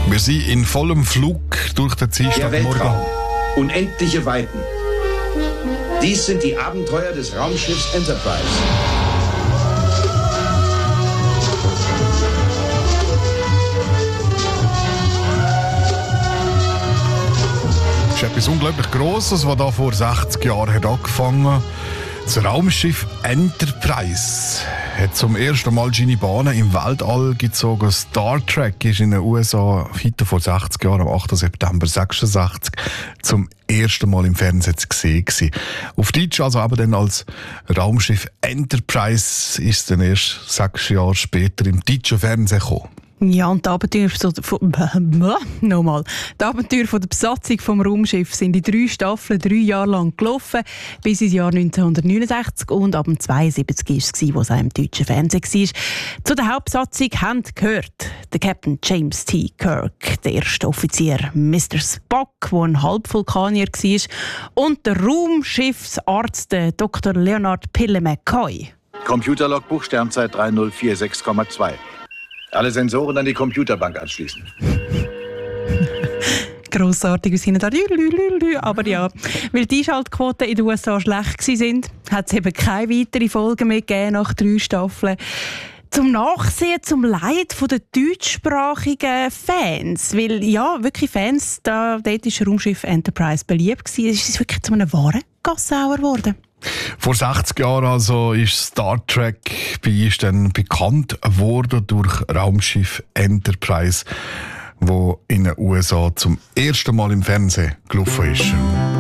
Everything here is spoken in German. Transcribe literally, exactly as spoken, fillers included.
Wir sind in vollem Flug durch den Der Dienstagmorgen. Weltraum. Unendliche Weiten. Dies sind die Abenteuer des Raumschiffs Enterprise. Das ist etwas unglaublich Grosses, was da vor sechzig Jahren hat angefangen. Das Raumschiff Enterprise hat zum ersten Mal seine Bahnen im Weltall gezogen. Star Trek ist in den U S A heute vor sechzig Jahren, am achten September sechsundsechzig, zum ersten Mal im Fernsehen zu sehen gewesen. Auf Deutsch also eben dann als Raumschiff Enterprise ist es dann erst sechs Jahre später im deutschen Fernsehen gekommen. Ja, und die Abenteuer von, von, nochmal. Die Abenteuer von der Besatzung vom Raumschiff sind in drei Staffeln drei Jahre lang gelaufen, bis ins Jahr neunzehnhundertneunundsechzig, und ab dem zweiundsiebzig war es, wo es auch im deutschen Fernsehen war. Zu der Hauptbesatzung haben gehört der Captain James T. Kirk, der erste Offizier Mister Spock, der ein Halbvulkanier war, und der Raumschiffsarzt Doktor Leonard Pille McCoy. Computerlogbuch Sternzeit drei null vier sechs Komma zwei. Alle Sensoren an die Computerbank anschließen. Grossartig, wir sind da. Aber ja, weil die Einschaltquoten in den U S A schlecht waren, hat es eben keine weiteren Folgen mehr gegeben nach drei Staffeln. Zum Nachsehen, zum Leid der deutschsprachigen Fans. Weil ja, wirklich Fans, da, dort war Raumschiff Enterprise beliebt gewesen. Es ist wirklich zu einem wahren Gassauer geworden. Vor sechzig Jahren also ist Star Trek bei uns dann bekannt worden durch Raumschiff Enterprise, wo in den U S A zum ersten Mal im Fernsehen gelaufen ist.